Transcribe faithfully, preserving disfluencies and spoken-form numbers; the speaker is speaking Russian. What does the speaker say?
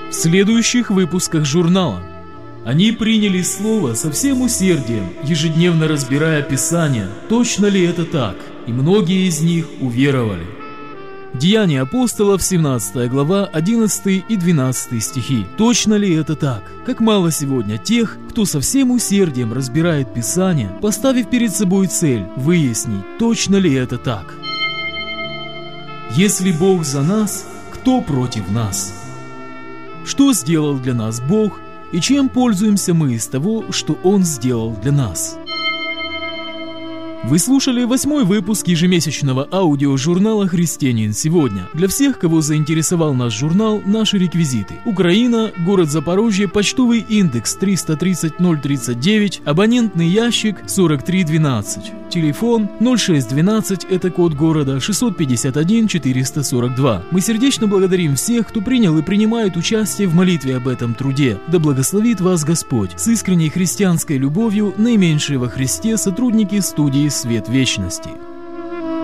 в следующих выпусках журнала. Они приняли слово со всем усердием, ежедневно разбирая Писание, точно ли это так, и многие из них уверовали. Деяния апостолов, семнадцатая глава, одиннадцатый и двенадцатый стихи. Точно ли это так? Как мало сегодня тех, кто со всем усердием разбирает Писание, поставив перед собой цель выяснить, точно ли это так. Если Бог за нас, кто против нас? Что сделал для нас Бог, и чем пользуемся мы из того, что Он сделал для нас? Вы слушали восьмой выпуск ежемесячного аудиожурнала «Христианин сегодня». Для всех, кого заинтересовал наш журнал, наши реквизиты. Украина, город Запорожье, почтовый индекс триста тридцать ноль тридцать девять, абонентный ящик сорок три двенадцать. Телефон ноль шесть двенадцать, это код города, шестьсот пятьдесят один четыреста сорок два. Мы сердечно благодарим всех, кто принял и принимает участие в молитве об этом труде. Да благословит вас Господь. С искренней христианской любовью, наименьшие во Христе сотрудники студии «Свет вечности».